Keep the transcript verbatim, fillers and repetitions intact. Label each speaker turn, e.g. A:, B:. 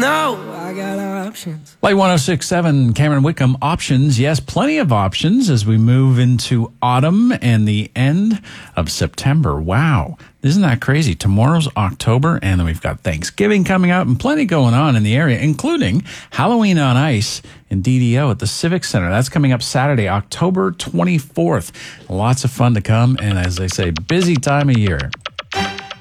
A: know I got options.
B: Like one oh six point seven, Cameron Whitcomb, options. Yes, plenty of options as we move into autumn and the end of September. Wow. Isn't that crazy? Tomorrow's October, and then we've got Thanksgiving coming up and plenty going on in the area, including Halloween on Ice in D D O at the Civic Center. That's coming up Saturday, October twenty-fourth. Lots of fun to come, and as they say, busy time of year.